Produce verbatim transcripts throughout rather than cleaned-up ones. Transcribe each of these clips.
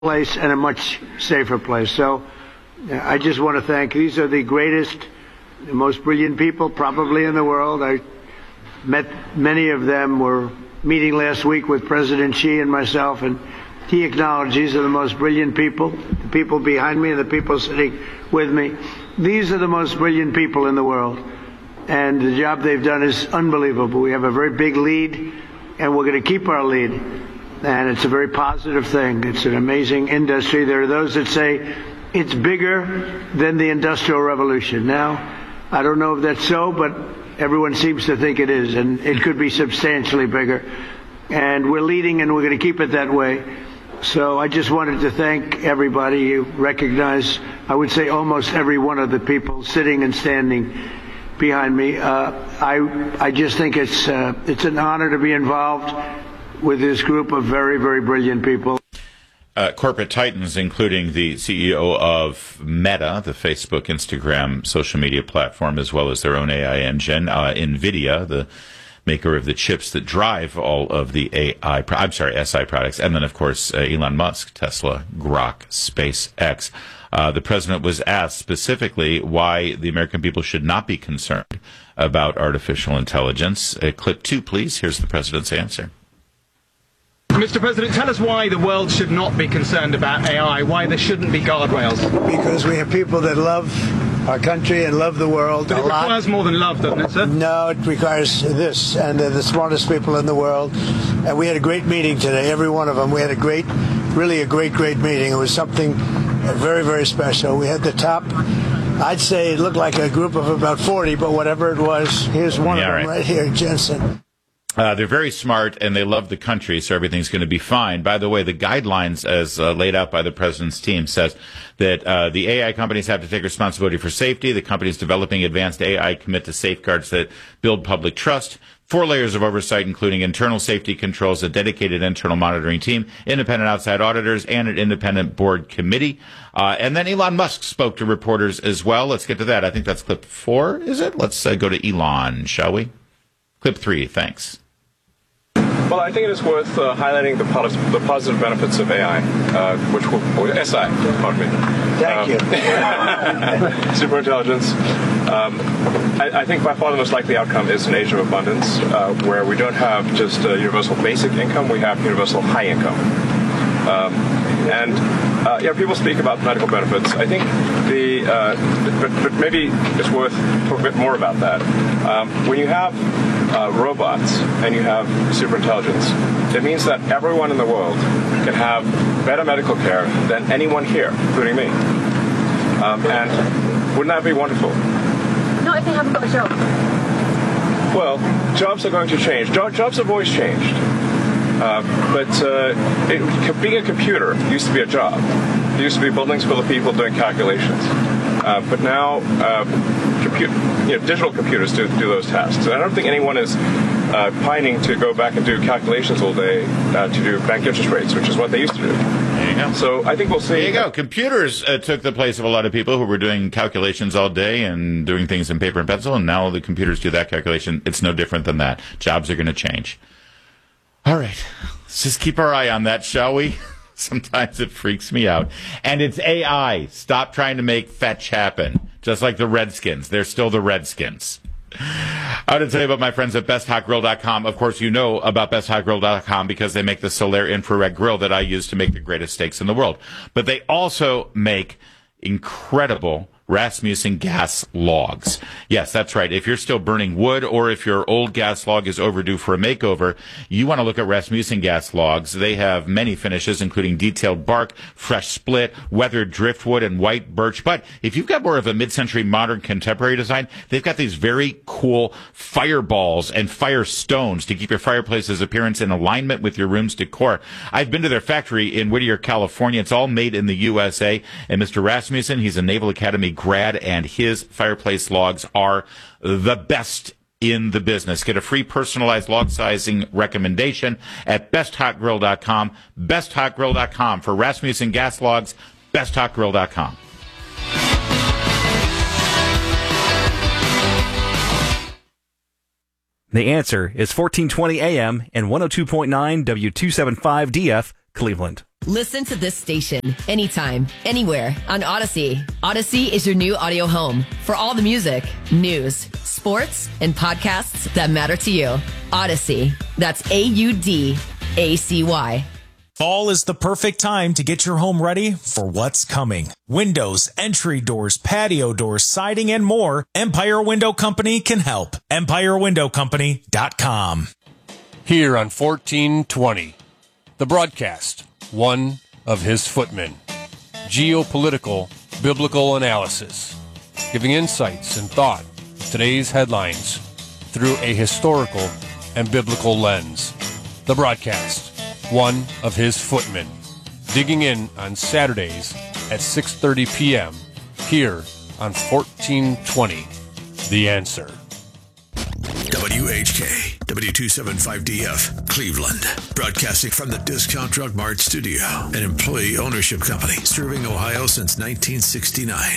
place and a much safer place. So I just want to thank, these are the greatest, the most brilliant people probably in the world. I met many of them, were meeting last week with President Xi and myself, and he acknowledged these are the most brilliant people, the people behind me and the people sitting with me. These are the most brilliant people in the world, and the job they've done is unbelievable. We have a very big lead, and we're going to keep our lead. And it's a very positive thing. It's an amazing industry. There are those that say it's bigger than the Industrial Revolution. Now, I don't know if that's so, but everyone seems to think it is, and it could be substantially bigger. And we're leading, and we're going to keep it that way. So I just wanted to thank everybody. You recognize, I would say, almost every one of the people sitting and standing behind me. Uh, I I just think it's uh, it's an honor to be involved with this group of very, very brilliant people. Uh, corporate titans, including the C E O of Meta, the Facebook, Instagram, social media platform, as well as their own A I engine, uh, NVIDIA, the maker of the chips that drive all of the A I, pro- I'm sorry, S I products, and then, of course, uh, Elon Musk, Tesla, Grok, SpaceX. Uh, the president was asked specifically why the American people should not be concerned about artificial intelligence. Uh, clip two, please. Here's the president's answer. Mister President, tell us why the world should not be concerned about A I, why there shouldn't be guardrails. Because we have people that love our country and love the world but a it lot. requires more than love, doesn't it, sir? No, it requires this, and they're the smartest people in the world. And we had a great meeting today, every one of them. We had a great, really a great, great meeting. It was something very, very special. We had the top, I'd say it looked like a group of about forty, but whatever it was, here's one yeah, of them right, right here, Jensen. Uh, they're very smart, and they love the country, so everything's going to be fine. By the way, the guidelines, as uh, laid out by the president's team, says that uh, the A I companies have to take responsibility for safety. The companies developing advanced A I commit to safeguards that build public trust. Four layers of oversight, including internal safety controls, a dedicated internal monitoring team, independent outside auditors, and an independent board committee. Uh, and then Elon Musk spoke to reporters as well. Let's get to that. I think that's clip four, is it? Let's uh, go to Elon, shall we? Clip three, thanks. Well, I think it is worth uh, highlighting the, pos- the positive benefits of A I, uh, which will, or S I, pardon me. Thank um, you. Superintelligence. Um, I, I think by far the most likely outcome is an age of abundance, uh, where we don't have just uh, universal basic income, we have universal high income. Um, and uh, yeah, people speak about medical benefits. I think the, uh, but, but maybe it's worth talking a bit more about that. Um, when you have uh, robots and you have superintelligence, it means that everyone in the world can have better medical care than anyone here, including me. Um, and wouldn't that be wonderful? Not if they haven't got a job. Well, jobs are going to change. Jo- jobs have always changed. Uh, but uh, it, being a computer used to be a job. It used to be buildings full of people doing calculations. Uh, but now, uh, computer, you know, digital computers do, do those tasks. And I don't think anyone is uh, pining to go back and do calculations all day uh, to do bank interest rates, which is what they used to do. There you go. So I think we'll see. There you go. Computers uh, took the place of a lot of people who were doing calculations all day and doing things in paper and pencil, and now the computers do that calculation. It's no different than that. Jobs are going to change. All right, let's just keep our eye on that, shall we? Sometimes it freaks me out. And it's A I. Stop trying to make fetch happen. Just like the Redskins. They're still the Redskins. I want to tell you about my friends at best hot grill dot com. Of course, you know about best hot grill dot com because they make the Solaire infrared grill that I use to make the greatest steaks in the world. But they also make incredible Rasmussen gas logs. Yes, that's right. If you're still burning wood or if your old gas log is overdue for a makeover, you want to look at Rasmussen gas logs. They have many finishes, including detailed bark, fresh split, weathered driftwood, and white birch. But if you've got more of a mid-century modern contemporary design, they've got these very cool fireballs and fire stones to keep your fireplace's appearance in alignment with your room's decor. I've been to their factory in Whittier, California. It's all made in the U S A. And Mister Rasmussen, he's a Naval Academy grad, and his fireplace logs are the best in the business. Get a free personalized log sizing recommendation at best hot grill dot com. best hot grill dot com for Rasmussen gas logs. best hot grill dot com. The Answer is fourteen twenty A M and one oh two point nine W two seventy-five D F, Cleveland. Listen to this station anytime, anywhere on Odyssey. Odyssey is your new audio home for all the music, news, sports, and podcasts that matter to you. Odyssey. That's A U D A C Y. Fall is the perfect time to get your home ready for what's coming. Windows, entry doors, patio doors, siding, and more. Empire Window Company can help. empire window company dot com. Here on fourteen twenty, the broadcast, one of his footmen. Geopolitical, biblical analysis, giving insights and thought to today's headlines through a historical and biblical lens. The broadcast, one of his footmen, digging in on Saturdays at six thirty p.m. here on fourteen twenty, The Answer. W H K, W two seventy-five D F, Cleveland. Broadcasting from the Discount Drug Mart studio, an employee ownership company serving Ohio since nineteen sixty-nine.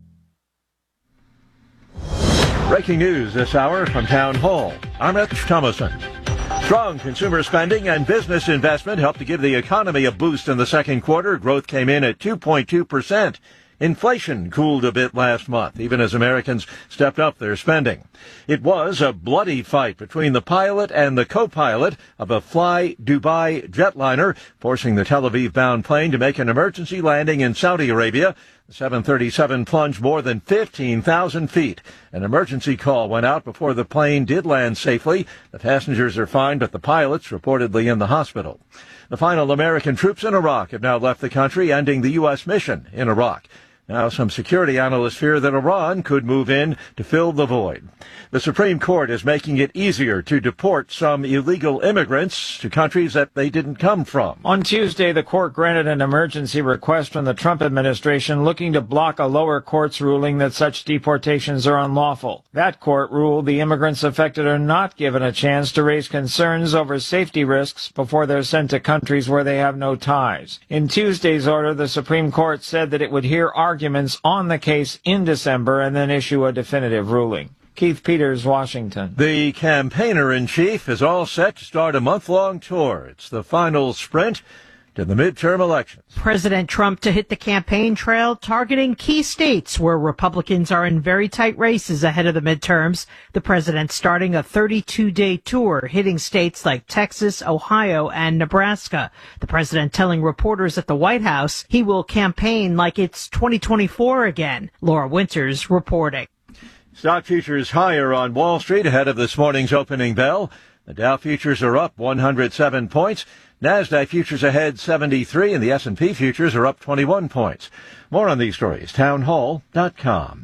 Breaking news this hour from Town Hall. I'm Rich Thomason. Strong consumer spending and business investment helped to give the economy a boost in the second quarter. Growth came in at two point two percent. Inflation cooled a bit last month, even as Americans stepped up their spending. It was a bloody fight between the pilot and the co-pilot of a Fly Dubai jetliner, forcing the Tel Aviv-bound plane to make an emergency landing in Saudi Arabia. The seven thirty-seven plunged more than fifteen thousand feet. An emergency call went out before the plane did land safely. The passengers are fine, but the pilots reportedly in the hospital. The final American troops in Iraq have now left the country, ending the U S mission in Iraq. Now, some security analysts fear that Iran could move in to fill the void. The Supreme Court is making it easier to deport some illegal immigrants to countries that they didn't come from. On Tuesday, the court granted an emergency request from the Trump administration looking to block a lower court's ruling that such deportations are unlawful. That court ruled the immigrants affected are not given a chance to raise concerns over safety risks before they're sent to countries where they have no ties. In Tuesday's order, the Supreme Court said that it would hear arguments on the case in December and then issue a definitive ruling. Keith Peters, Washington. The campaigner-in-chief is all set to start a month-long tour. It's the final sprint to the midterm elections. President Trump to hit the campaign trail, targeting key states where Republicans are in very tight races ahead of the midterms. The president starting a thirty-two day tour, hitting states like Texas, Ohio, and Nebraska. The president telling reporters at the White House he will campaign like it's twenty twenty-four again. Laura Winters reporting. Stock futures higher on Wall Street ahead of this morning's opening bell. The Dow futures are up one hundred seven points. NASDAQ futures ahead seventy-three, and the S and P futures are up twenty-one points. More on these stories, town hall dot com.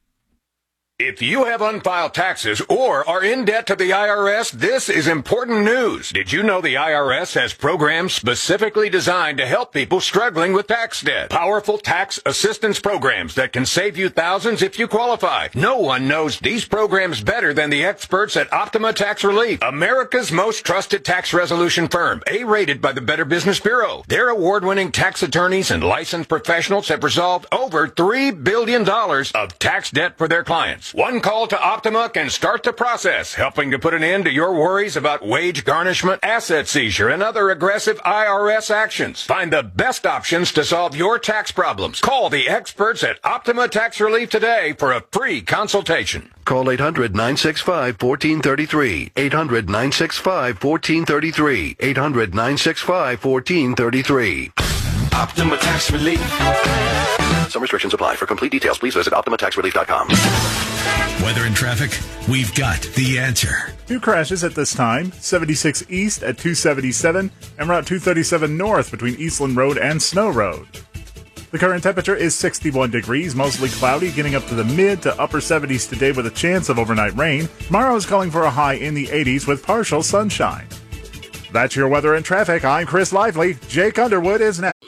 If you have unfiled taxes or are in debt to the I R S, this is important news. Did you know the I R S has programs specifically designed to help people struggling with tax debt? Powerful tax assistance programs that can save you thousands if you qualify. No one knows these programs better than the experts at Optima Tax Relief, America's most trusted tax resolution firm, A-rated by the Better Business Bureau. Their award-winning tax attorneys and licensed professionals have resolved over three billion dollars of tax debt for their clients. One call to Optima can start the process, helping to put an end to your worries about wage garnishment, asset seizure, and other aggressive I R S actions. Find the best options to solve your tax problems. Call the experts at Optima Tax Relief today for a free consultation. Call eight hundred, nine six five, one four three three. eight hundred, nine six five, one four three three. eight hundred, nine six five, one four three three. Optima Tax Relief. Some restrictions apply. For complete details, please visit optima tax relief dot com. Weather and traffic, we've got the answer. Two crashes at this time, seventy-six East at two seventy-seven and Route two thirty-seven North between Eastland Road and Snow Road. The current temperature is sixty-one degrees, mostly cloudy, getting up to the mid to upper seventies today with a chance of overnight rain. Tomorrow is calling for a high in the eighties with partial sunshine. That's your weather and traffic. I'm Chris Lively. Jake Underwood is next.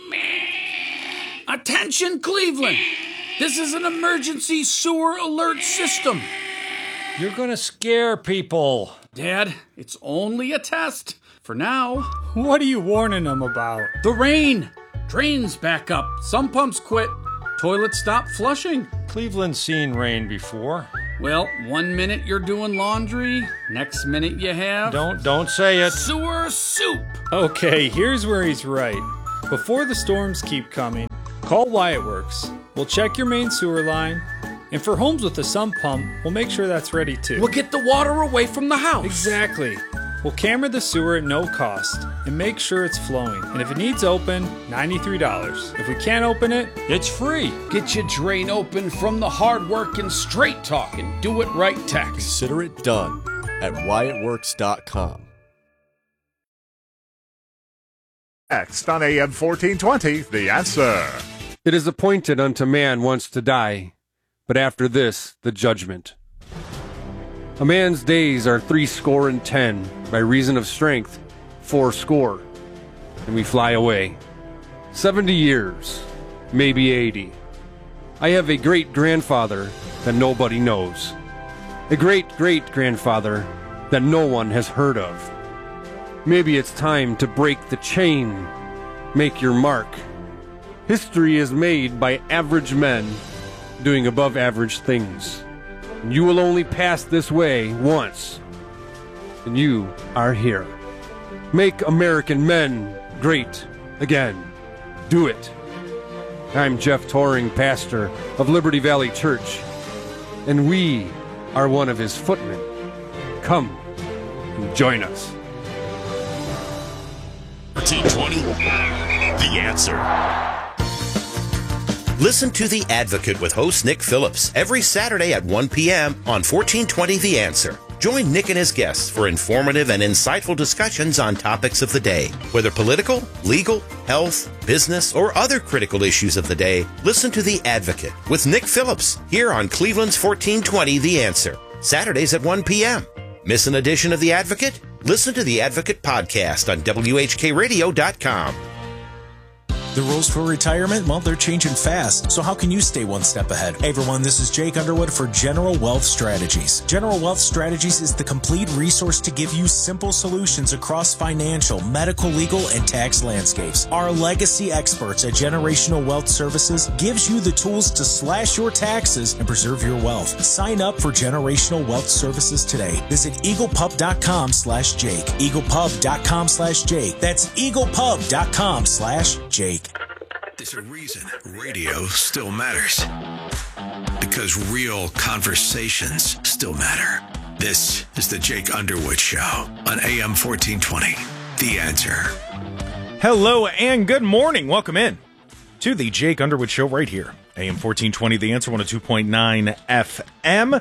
Attention, Cleveland! This is an emergency sewer alert system. You're gonna scare people. Dad, it's only a test. For now. What are you warning them about? The rain. Drains back up. Some pumps quit. Toilets stop flushing. Cleveland's seen rain before. Well, one minute you're doing laundry, next minute you have... Don't, don't say it. Sewer soup. Okay, here's where he's right. Before the storms keep coming, call Wyatt Works. We'll check your main sewer line, and for homes with a sump pump, we'll make sure that's ready too. We'll get the water away from the house. Exactly. We'll camera the sewer at no cost and make sure it's flowing. And if it needs open, ninety-three dollars. If we can't open it, it's free. Get your drain open from the hard-working, straight-talking, do-it-right tax. Consider it done at Wyatt Works dot com. Next on A M fourteen twenty, The Answer. It is appointed unto man once to die, but after this, the judgment. A man's days are three score and ten, by reason of strength, four score, and we fly away. Seventy years, maybe eighty. I have a great-grandfather that nobody knows. A great-great-grandfather that no one has heard of. Maybe it's time to break the chain, make your mark. History is made by average men doing above-average things. And you will only pass this way once, and you are here. Make American men great again. Do it. I'm Jeff Toring, pastor of Liberty Valley Church, and we are one of his footmen. Come and join us. fourteen twenty, The Answer. Listen to The Advocate with host Nick Phillips every Saturday at one p.m. on fourteen twenty The Answer. Join Nick and his guests for informative and insightful discussions on topics of the day. Whether political, legal, health, business, or other critical issues of the day, listen to The Advocate with Nick Phillips here on Cleveland's fourteen twenty The Answer. Saturdays at one p.m. Miss an edition of The Advocate? Listen to The Advocate podcast on W H K radio dot com. The rules for retirement, well, they're changing fast. So how can you stay one step ahead? Hey everyone, this is Jake Underwood for General Wealth Strategies. General Wealth Strategies is the complete resource to give you simple solutions across financial, medical, legal, and tax landscapes. Our legacy experts at Generational Wealth Services gives you the tools to slash your taxes and preserve your wealth. Sign up for Generational Wealth Services today. Visit eaglepub.com slash Jake. eaglepub.com slash Jake. That's eaglepub.com slash Jake. There's a reason radio still matters. Because real conversations still matter. This is the Jake Underwood Show on A M fourteen twenty. The Answer. Hello and good morning. Welcome in to the Jake Underwood Show right here. A M fourteen twenty, The Answer, one oh two point nine F M.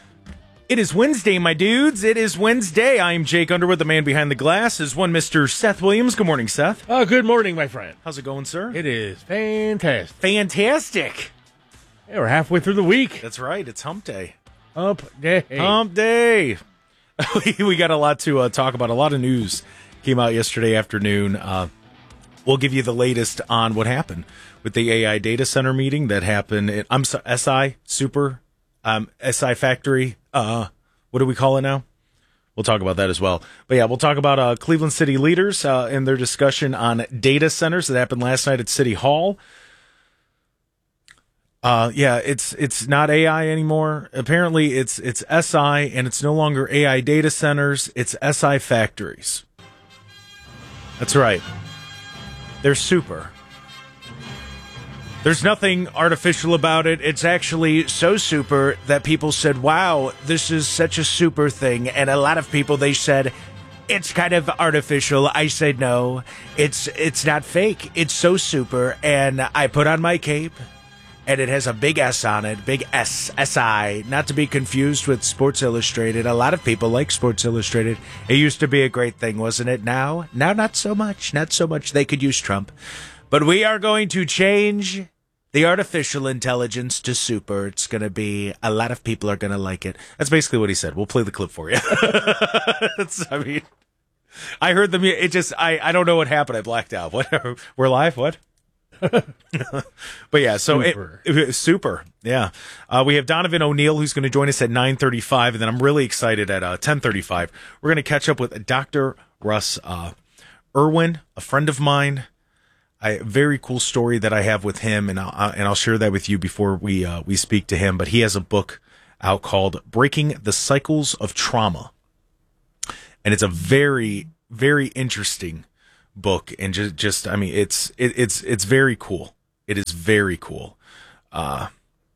It is Wednesday, my dudes. It is Wednesday. I am Jake Underwood, the man behind the glass. Is one Mister Seth Williams. Good morning, Seth. Oh, good morning, my friend. How's it going, sir? It is fantastic. Fantastic. Hey, we're halfway through the week. That's right. It's hump day. Hump day. Hump day. We got a lot to uh, talk about. A lot of news came out yesterday afternoon. Uh, we'll give you the latest on what happened with the A I data center meeting that happened at I'm sorry, S I Super, um, S I Factory. Uh, what do we call it now? We'll talk about that as well. But yeah, we'll talk about uh, Cleveland city leaders uh, and their discussion on data centers that happened last night at City Hall. Uh, yeah, it's it's not A I anymore. Apparently, it's it's S I, and it's no longer A I data centers. It's S I factories. That's right. They're super. There's nothing artificial about it. It's actually so super that people said, wow, this is such a super thing. And a lot of people, they said, it's kind of artificial. I said, no, it's it's not fake. It's so super. And I put on my cape, and it has a big S on it, big S, S I, not to be confused with Sports Illustrated. A lot of people like Sports Illustrated. It used to be a great thing, wasn't it? Now, now not so much. Not so much. They could use Trump. But we are going to change the artificial intelligence to super. It's going to be, a lot of people are going to like it. That's basically what he said. We'll play the clip for you. That's, I mean, I heard the, it just, I, I don't know what happened. I blacked out. What? We're live? What? But yeah, so super. It, it, super. Yeah. Uh, we have Donovan O'Neill, who's going to join us at nine thirty-five. And then I'm really excited at uh, ten thirty-five. We're going to catch up with Doctor Russ uh, Irwin, a friend of mine. A very cool story that I have with him, and I'll, and I'll share that with you before we uh, we speak to him. But he has a book out called Breaking the Cycles of Trauma. And it's a very, very interesting book. And just, just I mean, it's it, it's it's very cool. It is very cool. Uh,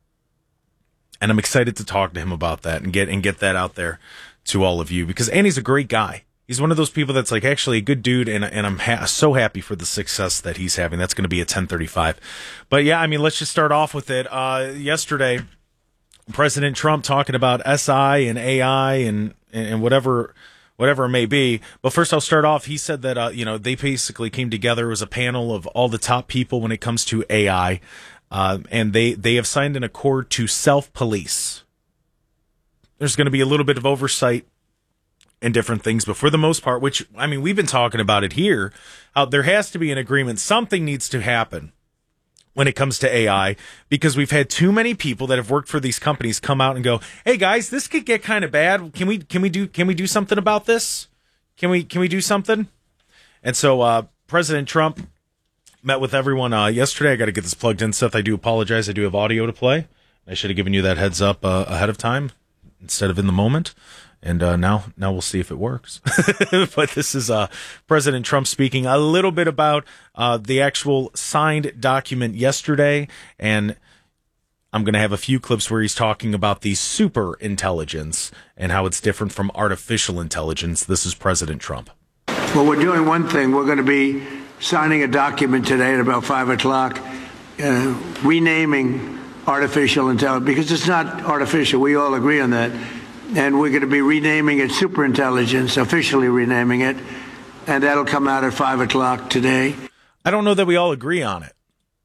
and I'm excited to talk to him about that and get and get that out there to all of you, because Andy's a great guy. He's one of those people that's like actually a good dude, and and I'm ha- so happy for the success that he's having. That's going to be at ten thirty-five. But yeah, I mean, let's just start off with it. Uh, yesterday, President Trump talking about S I and A I and and whatever whatever it may be. But first, I'll start off. He said that uh, you know they basically came together. It was a panel of all the top people when it comes to A I, uh, and they they have signed an accord to self-police. There's going to be a little bit of oversight and different things, but for the most part, which, I mean, we've been talking about it here, uh, there has to be an agreement. Something needs to happen when it comes to A I, because we've had too many people that have worked for these companies come out and go, "Hey guys, this could get kind of bad. Can we can we do can we do something about this? Can we can we do something?" And so uh, President Trump met with everyone uh, yesterday. I got to get this plugged in, Seth. I do apologize. I do have audio to play. I should have given you that heads up uh, ahead of time instead of in the moment. And uh, now, now we'll see if it works. But this is uh, President Trump speaking a little bit about uh, the actual signed document yesterday, and I'm going to have a few clips where he's talking about the super intelligence and how it's different from artificial intelligence. This is President Trump. Well, we're doing one thing. We're going to be signing a document today at about five o'clock, uh, renaming artificial intelligence, because it's not artificial. We all agree on that. And we're going to be renaming it superintelligence, officially renaming it, and that'll come out at five o'clock today. I don't know that we all agree on it.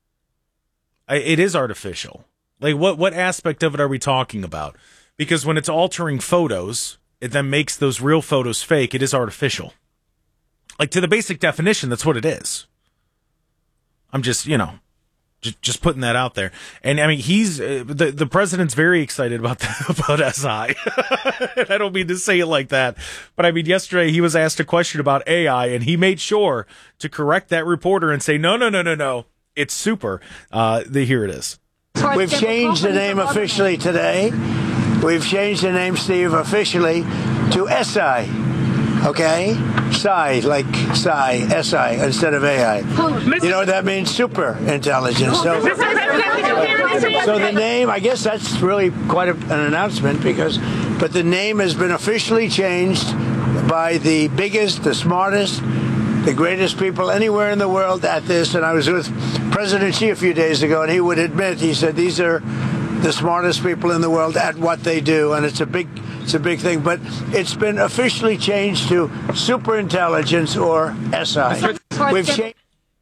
I, it is artificial. Like, what, what aspect of it are we talking about? Because when it's altering photos, it then makes those real photos fake. It is artificial. Like, to the basic definition, that's what it is. I'm just, you know, just, just putting that out there. And I mean, he's uh, the the president's very excited about that, about S I. And I don't mean to say it like that, but I mean, yesterday he was asked a question about A I, and he made sure to correct that reporter and say, no, no, no, no, no, it's super. Uh, the, here it is. We've changed the name officially today. We've changed the name, Steve, officially to S I. Okay? Psi, like psi, S I, instead of A I. You know what that means? Super intelligence. So, so the name, I guess that's really quite a, an announcement, because, but the name has been officially changed by the biggest, the smartest, the greatest people anywhere in the world at this. And I was with President Xi a few days ago, and he would admit, he said, these are the smartest people in the world at what they do, and it's a big it's a big thing. But it's been officially changed to superintelligence, or S I. We've changed.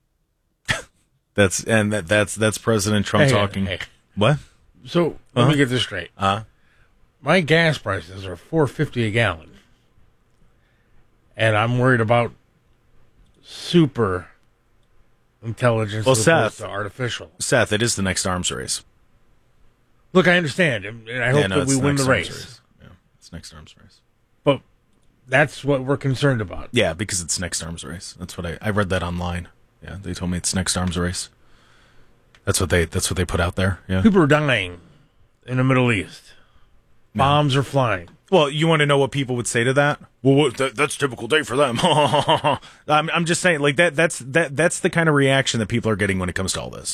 That's and that, that's that's President Trump Hey, talking. hey. What? So let Uh-huh. me get this straight. Uh, My gas prices are four fifty a gallon, and I'm worried about super intelligence well, as opposed Seth, to artificial. Seth, it is the next arms race. Look, I understand, and I hope Yeah, no, that we it's win next the arms race. Yeah, it's next arms race. But that's what we're concerned about. Yeah, because it's next arms race. That's what I I read that online. Yeah, they told me it's next arms race. That's what they that's what they put out there. Yeah. People are dying in the Middle East. Bombs are flying. Well, you want to know what people would say to that? Well, what, that, that's a typical day for them. I'm, I'm just saying, like that. That's that. That's the kind of reaction that people are getting when it comes to all this.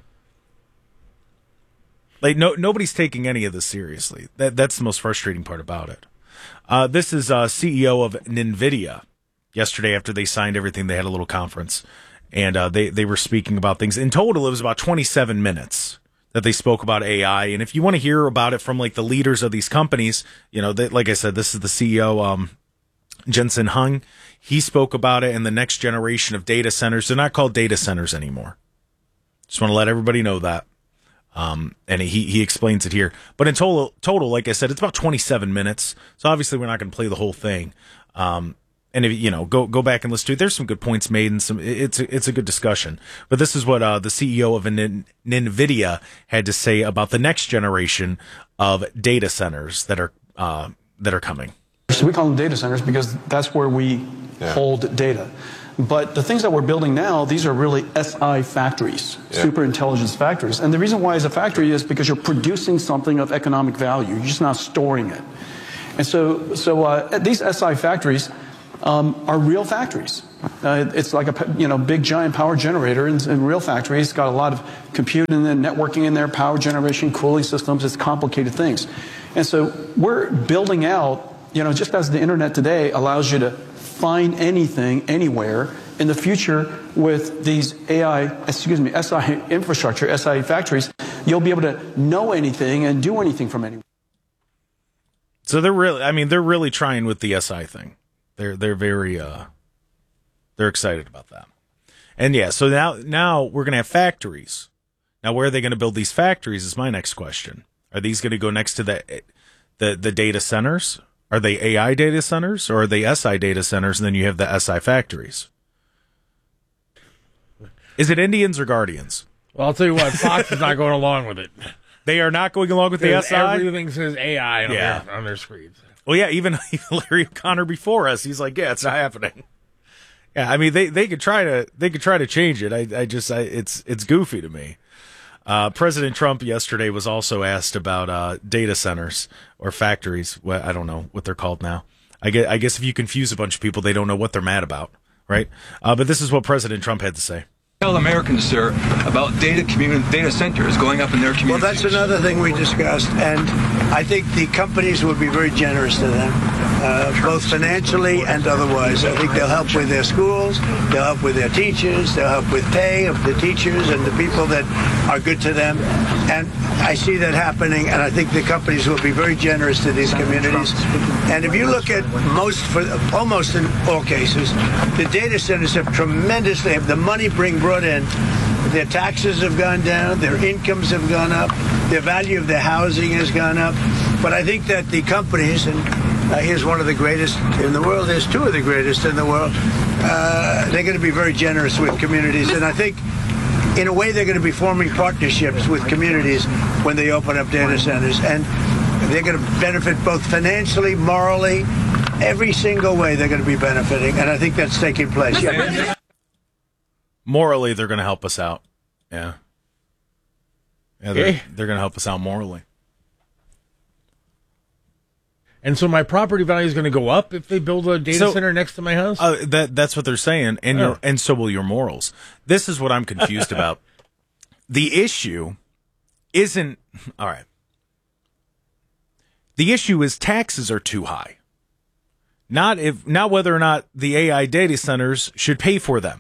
Like, no, nobody's taking any of this seriously. That that's the most frustrating part about it. Uh, this is uh, C E O of NVIDIA. Yesterday, after they signed everything, they had a little conference, and uh, they they were speaking about things. In total, it was about twenty-seven minutes that they spoke about A I. And if you want to hear about it from like the leaders of these companies, you know, they, like I said, this is the C E O, um, Jensen Huang. He spoke about it in the next generation of data centers. They're not called data centers anymore. Just want to let everybody know that. Um, and he, he explains it here. But in total, total, like I said, it's about twenty-seven minutes. So obviously we're not going to play the whole thing. Um, and if, you know, go, go back and listen to it. There's some good points made and some, it's a, it's a good discussion. But this is what, uh, the C E O of NVIDIA had to say about the next generation of data centers that are, uh, that are coming. So we call them data centers because that's where we Yeah. hold data. But the things that we're building now, these are really S I factories, Yeah. super intelligence factories. And the reason why it's a factory is because you're producing something of economic value. You're just not storing it. And so, so uh, these S I factories um, are real factories. Uh, it's like a you know big giant power generator in, in real factory. It's got a lot of compute and then networking in there, power generation, cooling systems. It's complicated things. And so we're building out, you know, just as the internet today allows you to find anything, anywhere, in the future with these A I, excuse me, S I infrastructure, S I factories, you'll be able to know anything and do anything from anywhere. So they're really, I mean, they're really trying with the S I thing. They're they're very uh, they're excited about that. And yeah, so now now we're gonna have factories. Now where are they gonna build these factories is my next question. Are these gonna go next to the the the data centers? Are they A I data centers or are they S I data centers? And then you have the S I factories. Is it Indians or Guardians? Well, I'll tell you what, Fox is not going along with it. They are not going along with the S I? Everything says A I on, Yeah. their, on their screens. Well, yeah, even Larry O'Connor before us, he's like, yeah, it's not happening. Yeah, I mean, they, they could try to they could try to change it. I, I just I, it's it's goofy to me. Uh, President Trump yesterday was also asked about uh, data centers or factories. Well, I don't know what they're called now. I guess, I guess if you confuse a bunch of people, they don't know what they're mad about, right? Uh, but this is what President Trump had to say. Tell Americans, sir, about data community data centers going up in their communities. Well, that's another thing we discussed, and I think the companies would be very generous to them, uh, both financially and otherwise. I think they'll help with their schools, they'll help with their teachers, they'll help with pay of the teachers and the people that are good to them. And I see that happening, and I think the companies will be very generous to these communities. And if you look at most, for almost in all cases, the data centers have tremendously, have the money bring brought in, their taxes have gone down, their incomes have gone up, their value of their housing has gone up. But I think that the companies, and uh, here's one of the greatest in the world, there's two of the greatest in the world, uh, they're going to be very generous with communities. And I think, in a way, they're going to be forming partnerships with communities when they open up data centers. And they're going to benefit both financially, morally, every single way they're going to be benefiting. And I think that's taking place. Yeah. Morally, they're going to help us out. Yeah. Yeah, they're, Okay. they're going to help us out morally. And so my property value is going to go up if they build a data So- center next to my house? Uh, that that's what they're saying, and Oh. your, and so will your morals. This is what I'm confused about. The issue isn't all right. The issue is taxes are too high. Not if not whether or not the A I data centers should pay for them.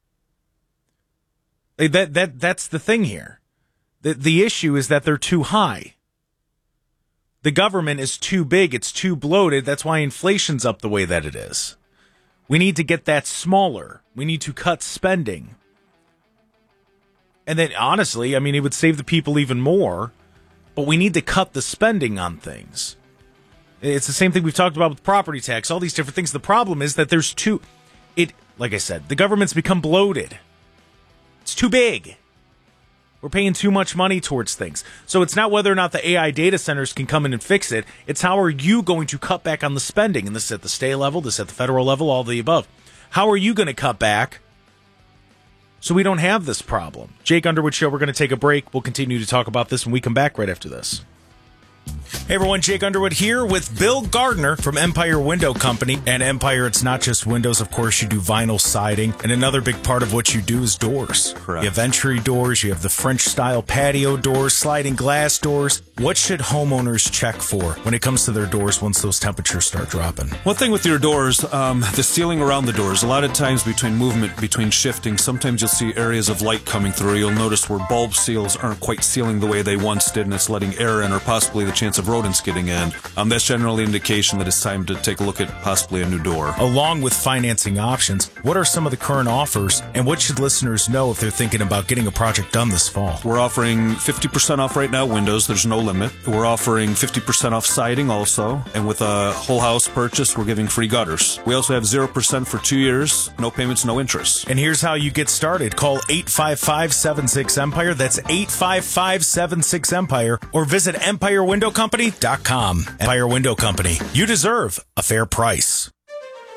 That that that's the thing here. The the issue is that they're too high. The government is too big, it's too bloated. That's why inflation's up the way that it is. We need to get that smaller. We need to cut spending. And then honestly, I mean, it would save the people even more, but we need to cut the spending on things. It's the same thing we've talked about with property tax, all these different things. The problem is that there's too it like I said, the government's become bloated. It's too big. We're paying too much money towards things. So it's not whether or not the A I data centers can come in and fix it. It's how are you going to cut back on the spending? And this is at the state level, this is at the federal level, all the above. How are you going to cut back so we don't have this problem? Jake Underwood Show, we're going to take a break. We'll continue to talk about this when we come back right after this. Hey everyone, Jake Underwood here with Bill Gardner from Empire Window Company. And Empire, it's not just windows, of course, you do vinyl siding. And another big part of what you do is doors. Correct. You have entry doors, you have the French-style patio doors, sliding glass doors. What should homeowners check for when it comes to their doors once those temperatures start dropping? One thing with your doors, um, the sealing around the doors, a lot of times between movement, between shifting, sometimes you'll see areas of light coming through. You'll notice where bulb seals aren't quite sealing the way they once did, and it's letting air in or possibly the chance of rodents getting in. Um, that's generally an indication that it's time to take a look at possibly a new door. Along with financing options, what are some of the current offers, and what should listeners know if they're thinking about getting a project done this fall? We're offering fifty percent off right now windows. There's no limit. We're offering fifty percent off siding also. And with a whole house purchase, we're giving free gutters. We also have zero percent for two years. No payments, no interest. And here's how you get started. Call eight five five, seven six, EMPIRE. That's eight five five, seven six, EMPIRE. Or visit empire window company dot com. Empire Window Company. You deserve a fair price.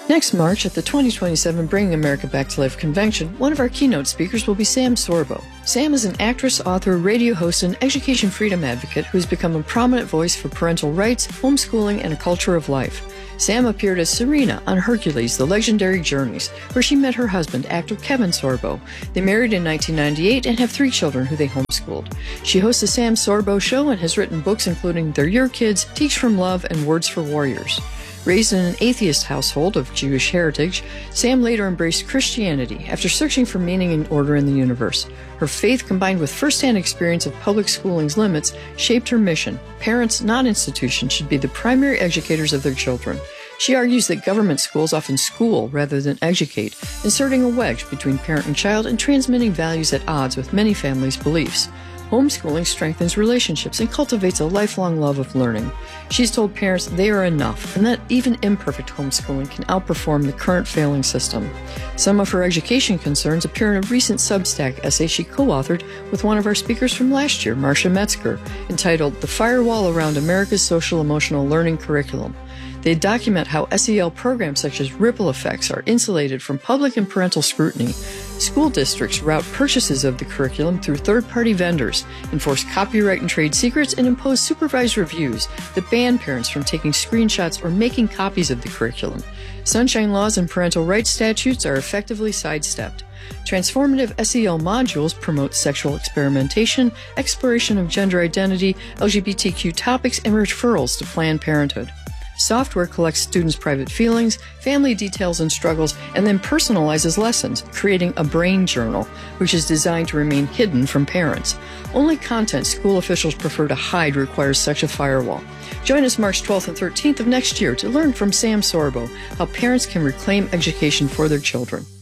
Next March, at the twenty twenty-seven Bringing America Back to Life convention, one of our keynote speakers will be Sam Sorbo. Sam is an actress, author, radio host, and education freedom advocate who has become a prominent voice for parental rights, homeschooling, and a culture of life. Sam appeared as Serena on Hercules, The Legendary Journeys, where she met her husband, actor Kevin Sorbo. They married in nineteen ninety-eight and have three children who they homeschooled. She hosts the Sam Sorbo Show and has written books including They're Your Kids, Teach from Love, and Words for Warriors. Raised in an atheist household of Jewish heritage, Sam later embraced Christianity after searching for meaning and order in the universe. Her faith, combined with first-hand experience of public schooling's limits, shaped her mission. Parents, not institutions, should be the primary educators of their children. She argues that government schools often school rather than educate, inserting a wedge between parent and child and transmitting values at odds with many families' beliefs. Homeschooling strengthens relationships and cultivates a lifelong love of learning. She's told parents they are enough and that even imperfect homeschooling can outperform the current failing system. Some of her education concerns appear in a recent Substack essay she co-authored with one of our speakers from last year, Marcia Metzger, entitled The Firewall Around America's Social Emotional Learning Curriculum. They document how S E L programs such as Ripple Effects are insulated from public and parental scrutiny. School districts route purchases of the curriculum through third-party vendors, enforce copyright and trade secrets, and impose supervised reviews that ban parents from taking screenshots or making copies of the curriculum. Sunshine laws and parental rights statutes are effectively sidestepped. Transformative S E L modules promote sexual experimentation, exploration of gender identity, L G B T Q topics, and referrals to Planned Parenthood. Software collects students' private feelings, family details and struggles, and then personalizes lessons, creating a brain journal, which is designed to remain hidden from parents. Only content school officials prefer to hide requires such a firewall. Join us March twelfth and thirteenth of next year to learn from Sam Sorbo how parents can reclaim education for their children.